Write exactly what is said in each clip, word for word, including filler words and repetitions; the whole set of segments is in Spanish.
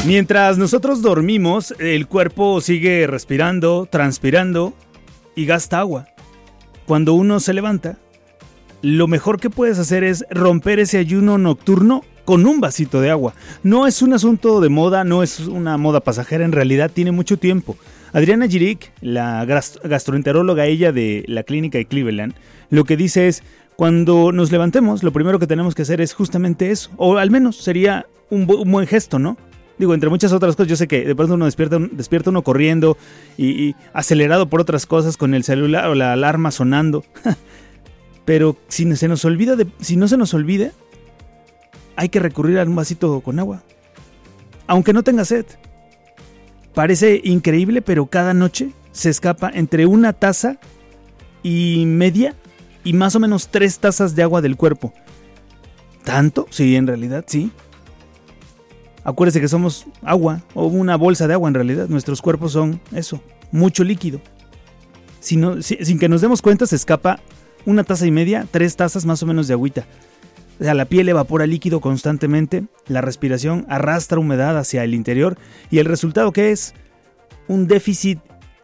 Mientras nosotros dormimos, el cuerpo sigue respirando, transpirando y gasta agua. Cuando uno se levanta, lo mejor que puedes hacer es romper ese ayuno nocturno con un vasito de agua. No es un asunto de moda, no es una moda pasajera, en realidad tiene mucho tiempo. Adriana Jiric, la gastroenteróloga ella de la clínica de Cleveland, lo que dice es, cuando nos levantemos, lo primero que tenemos que hacer es justamente eso, o al menos sería un, bu- un buen gesto, ¿no? Digo, entre muchas otras cosas, yo sé que de pronto uno despierta, despierta uno corriendo y, y acelerado por otras cosas con el celular o la alarma sonando. Pero si se nos olvida de, si no se nos olvida, hay que recurrir a un vasito con agua. Aunque no tenga sed. Parece increíble, pero cada noche se escapa entre una taza y media y más o menos tres tazas de agua del cuerpo. ¿Tanto? Sí, en realidad, sí. Acuérdese que somos agua, o una bolsa de agua en realidad. Nuestros cuerpos son eso, mucho líquido. Si no, si, sin que nos demos cuenta se escapa una taza y media, tres tazas más o menos de agüita. O sea, la piel evapora líquido constantemente, la respiración arrastra humedad hacia el interior y el resultado ¿qué es? Un déficit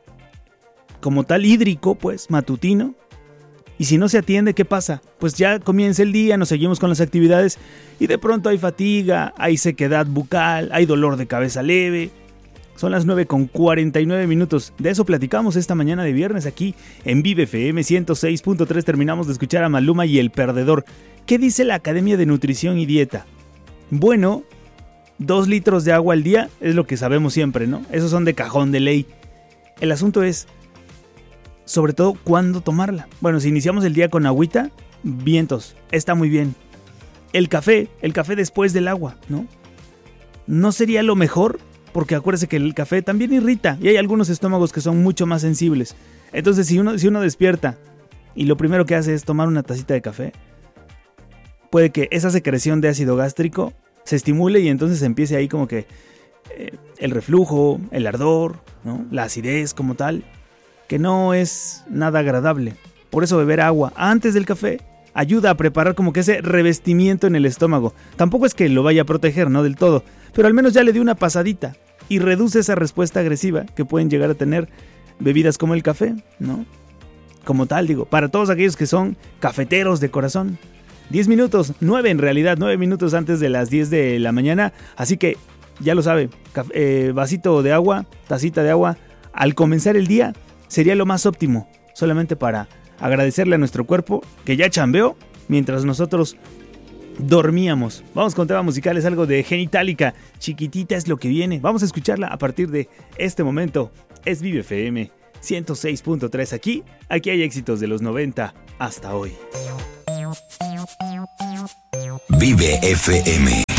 como tal hídrico, pues, matutino. Y si no se atiende, ¿qué pasa? Pues ya comienza el día, nos seguimos con las actividades y de pronto hay fatiga, hay sequedad bucal, hay dolor de cabeza leve. Son las nueve con cuarenta y nueve minutos. De eso platicamos esta mañana de viernes aquí en Vive F M ciento seis punto tres. Terminamos de escuchar a Maluma y El Perdedor. ¿Qué dice la Academia de Nutrición y Dieta? Bueno, dos litros de agua al día es lo que sabemos siempre, ¿no? Esos son de cajón de ley. El asunto es, sobre todo, ¿cuándo tomarla? Bueno, si iniciamos el día con agüita, vientos, está muy bien. El café, el café después del agua, ¿no? ¿No sería lo mejor? Porque acuérdese que el café también irrita y hay algunos estómagos que son mucho más sensibles. Entonces, si uno, si uno despierta y lo primero que hace es tomar una tacita de café, puede que esa secreción de ácido gástrico se estimule y entonces empiece ahí como que eh, el reflujo, el ardor, ¿no? La acidez como tal, que no es nada agradable. Por eso beber agua antes del café ayuda a preparar como que ese revestimiento en el estómago. Tampoco es que lo vaya a proteger, ¿no? Del todo, pero al menos ya le dio una pasadita y reduce esa respuesta agresiva que pueden llegar a tener bebidas como el café, ¿no? Como tal, digo, para todos aquellos que son cafeteros de corazón. diez minutos, nueve en realidad, nueve minutos antes de las diez de la mañana, así que ya lo sabe, caf- eh, vasito de agua, tacita de agua, al comenzar el día sería lo más óptimo, solamente para agradecerle a nuestro cuerpo que ya chambeó mientras nosotros dormíamos. Vamos con tema musical, es algo de Genitalica, Chiquitita es lo que viene. Vamos a escucharla a partir de este momento. Es Vive F M ciento seis punto tres aquí. Aquí hay éxitos de los noventa hasta hoy. Vive F M.